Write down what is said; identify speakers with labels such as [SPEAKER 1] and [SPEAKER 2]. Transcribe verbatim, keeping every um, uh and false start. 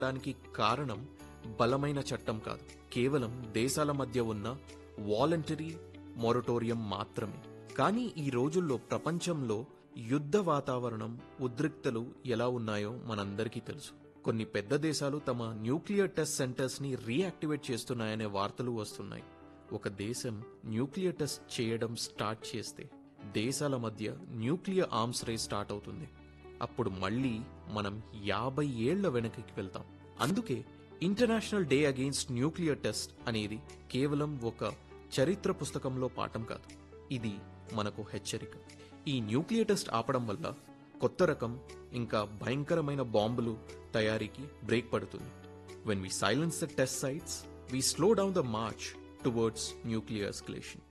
[SPEAKER 1] దానికి కారణం బలమైన చట్టం కాదు, కేవలం దేశాల మధ్య ఉన్న వాలంటరీ మొరటోరియం మాత్రమే. కానీ ఈ రోజుల్లో ప్రపంచంలో యుద్ధ వాతావరణం, ఉద్రిక్తలు ఎలా ఉన్నాయో మనందరికీ తెలుసు. కొన్ని పెద్ద దేశాలు తమ న్యూక్లియర్ టెస్ట్ సెంటర్స్ ని రీయాక్టివేట్ చేస్తున్నాయనే వార్తలు వస్తున్నాయి. ఒక దేశం న్యూక్లియర్ టెస్ట్ చేయడం స్టార్ట్ చేస్తే దేశాల మధ్య న్యూక్లియర్ ఆర్మ్స్ రేస్ స్టార్ట్ అవుతుంది. అప్పుడు మళ్ళీ మనం యాభై ఏళ్ల వెనక్కి వెళ్తాం. అందుకే international day against nuclear test అనేది కేవలం ఒక చరిత్ర పుస్తకంలో పాఠం కాదు, ఇది మనకు హెచ్చరిక. ఈ న్యూక్లియర్ టెస్ట్ ఆపడం వల్ల కొత్త రకం ఇంకా భయంకరమైన బాంబులు తయారీకి బ్రేక్ పడుతుంది. When we silence the test sites, we slow down the March towards nuclear escalation.